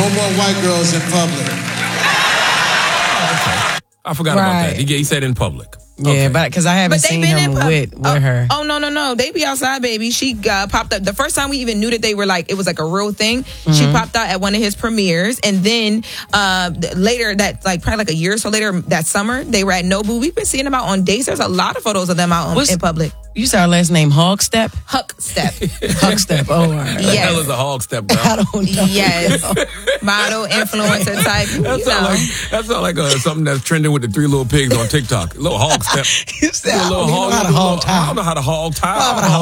more white girls in public. I forgot about that. He said in public. Yeah, but because I haven't seen him with her. Oh, no. They be outside, baby. She popped up. The first time we even knew that they were like, it was like a real thing, she popped out at one of his premieres. And then later, that like probably like a year or so later, that summer, they were at Nobu. We've been seeing them out on dates. There's a lot of photos of them out in public. You said her last name Hogstep? Huckstep. Huckstep. Oh, all right. What the hell is a Hogstep, bro? I don't know. Yes. Model, influencer type. That sounds like something that's trending with the 3 little pigs on TikTok. A little hog step. I don't know how to hog tie. I don't know how to hog tie.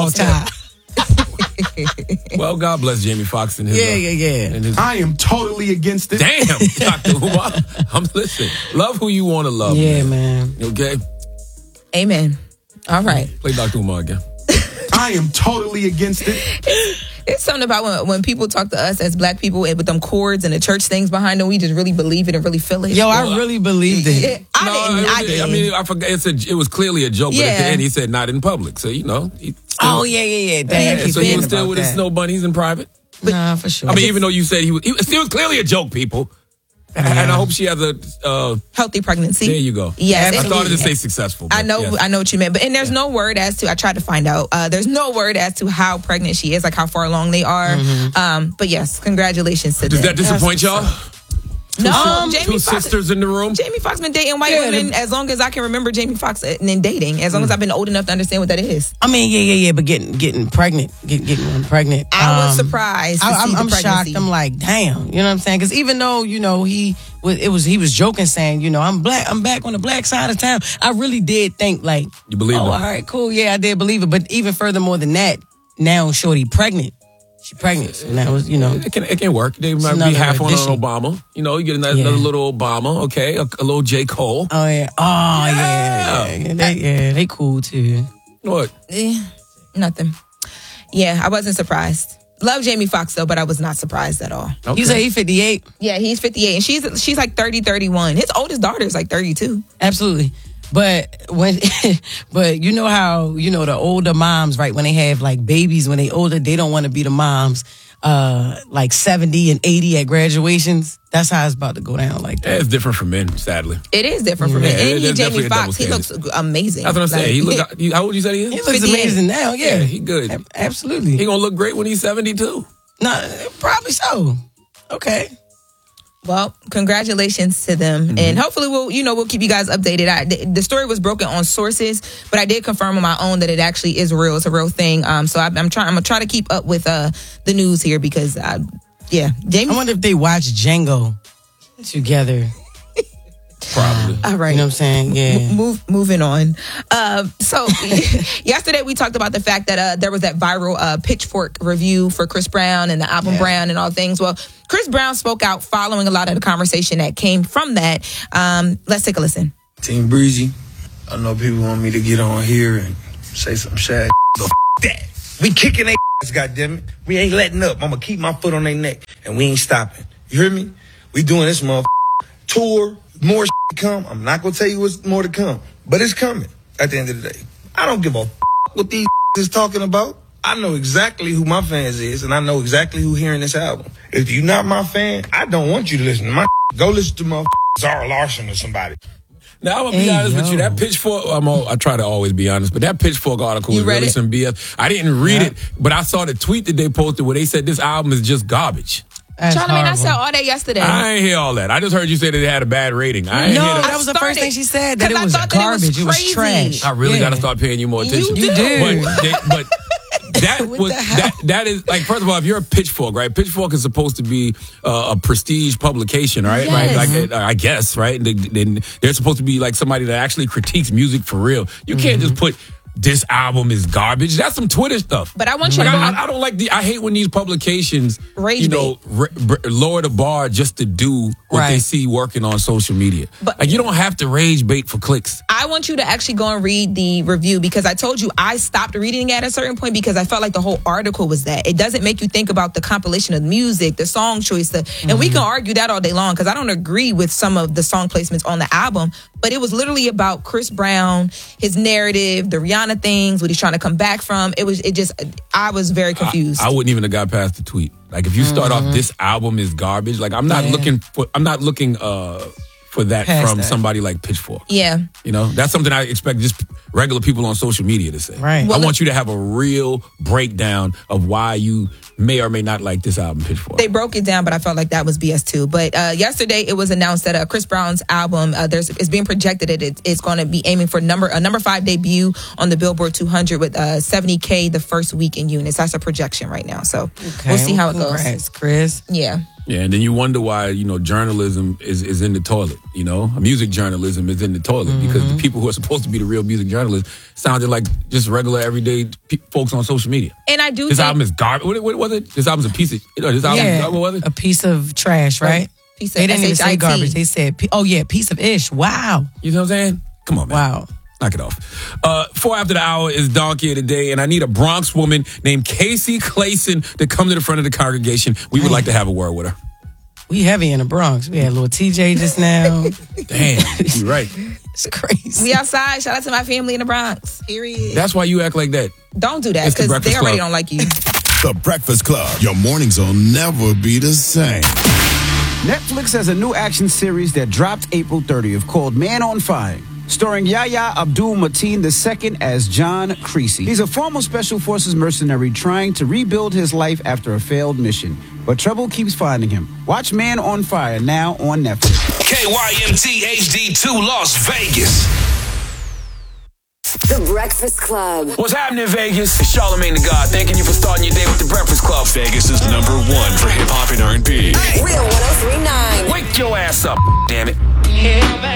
Well, God bless Jamie Foxx and his... Yeah. I am totally against it. Damn, Dr. Umar. I'm listening. Love who you want to love. Yeah, man. Okay? Amen. All right. Play Dr. Umar again. I am totally against it. It's something about when people talk to us as black people and with them chords and the church things behind them, we just really believe it and really feel it. Yo, I really believed it. I didn't. I mean, I forgot. It was clearly a joke, but at the end he said not in public. So, you know. Yeah. Damn, so he was still with his snow bunnies in private? Nah, for sure. I mean, even though you said he was clearly a joke, people. And I hope she has a healthy pregnancy. There you go. Yes, I started to say successful. I know what you meant, and there's no word as to. I tried to find out. There's no word as to how pregnant she is, like how far along they are. But yes, congratulations to them. Does that disappoint y'all? No, two sisters in the room. Jamie Foxx been dating white women as long as I can remember Jamie Foxx and then dating. As long as I've been old enough to understand what that is. I mean, yeah, but getting pregnant, getting pregnant. I was surprised. I'm shocked. I'm like, damn, you know what I'm saying? Because even though he was joking, saying, I'm black, I'm back on the black side of town. I really did think like, you believe it? All right, cool, yeah, I did believe it. But even furthermore than that, now shorty pregnant. She pregnant, so that was, It can work. They might be half on Obama. You get another little Obama, okay? A little J. Cole. Oh, yeah. They cool, too. What? Nothing. Yeah, I wasn't surprised. Love Jamie Foxx, though, but I was not surprised at all. Okay. You say he's 58? Yeah, he's 58, and she's like 30, 31. His oldest daughter is like 32. Absolutely. But you know how, the older moms, right, when they have like babies, when they older, they don't want to be the moms, like 70 and 80 at graduations. That's how it's about to go down like that. It's different for men, sadly. It is different for men. And Jamie Foxx, he looks amazing. That's what I'm saying. How old you said he is? He looks amazing now, yeah. He good. Absolutely. He gonna look great when he's 72. Nah, probably so. Okay. Well, congratulations to them, and hopefully we'll keep you guys updated. The story was broken on sources, but I did confirm on my own that it actually is real. It's a real thing. So I'm gonna try to keep up with the news here because Jamie. I wonder if they watch Django together. Probably. All right. You know what I'm saying? Yeah. Moving on. So yesterday we talked about the fact that there was that viral Pitchfork review for Chris Brown and the album Brown and all things. Well, Chris Brown spoke out following a lot of the conversation that came from that. Let's take a listen. Team Breezy, I know people want me to get on here and say some shit. But that. We kicking their ass, goddammit. We ain't letting up. I'm going to keep my foot on their neck, and we ain't stopping. You hear me? We doing this tour. More to come. I'm not going to tell you what's more to come, but it's coming at the end of the day. I don't give a what these is talking about. I know exactly who my fans is, and I know exactly who hearing this album. If you're not my fan, I don't want you to listen to my Go listen to my Zara Larson or somebody. Now, I'm going to be honest with you. That Pitchfork, I try to always be honest, but that Pitchfork article was really some BS. I didn't read it, but I saw the tweet that they posted where they said this album is just garbage. Charlamagne, I saw all that yesterday. I ain't hear all that. I just heard you say that it had a bad rating. I ain't hear that. That was the first thing she said, that it was garbage. It was trash. I really got to start paying you more attention. You do. But that is like, first of all, if you're a Pitchfork, right? Pitchfork is supposed to be a prestige publication, right? Yes. Right? Like, I guess, right? Then they're supposed to be like somebody that actually critiques music for real. You can't just put this album is garbage. That's some Twitter stuff. But I want you to know. I don't like I hate when these publications, lower the bar just to do what they see working on social media. But you don't have to rage bait for clicks. I want you to actually go and read the review, because I told you I stopped reading at a certain point because I felt like the whole article was that. It doesn't make you think about the compilation of music, the song choice, and we can argue that all day long because I don't agree with some of the song placements on the album, but it was literally about Chris Brown, his narrative, the Rihanna things, what he's trying to come back from. I was very confused. I wouldn't even have got past the tweet. Like, if you start off, this album is garbage, like, I'm not looking for that from somebody like Pitchfork. Yeah. You know, that's something I expect just regular people on social media to say. Right. I want you to have a real breakdown of why you may or may not like this album, Pitchfork. They broke it down, but I felt like that was BS too. But yesterday it was announced that Chris Brown's album, it's being projected it's going to be aiming for a number 5 debut on the Billboard 200 with 70K the first week in units. That's a projection right now. So we'll see how it goes. Congrats, Chris. Yeah. Yeah, and then you wonder why, journalism is in the toilet, Music journalism is in the toilet because the people who are supposed to be the real music journalists sounded like just regular, everyday folks on social media. And I do This album is garbage. What was it? This album's a piece of... what was it? A piece of trash, right? Piece of They didn't even say SHIT. garbage. They said, piece of ish. Wow. You know what I'm saying? Come on, man. Wow. Knock it off. 4 after the hour is Donkey of the Day, and I need a Bronx woman named Casey Clayson to come to the front of the congregation. We would like to have a word with her. We heavy in the Bronx. We had little TJ just now. Damn, you're right. It's crazy. We outside. Shout out to my family in the Bronx. Period. That's why you act like that. Don't do that, It's the because Breakfast they already Club. don't like you. The Breakfast Club. Your mornings will never be the same. Netflix has a new action series that dropped April 30th called Man on Fire, starring Yahya Abdul-Mateen II as John Creasy. He's a former Special Forces mercenary trying to rebuild his life after a failed mission, but trouble keeps finding him. Watch Man on Fire now on Netflix. KYMT HD2 Las Vegas. The Breakfast Club. What's happening, Vegas? It's Charlamagne the God. Thanking you for starting your day with the Breakfast Club. Vegas' #1 for hip hop and R&B. Real 103.9. Wake your ass up, damn it.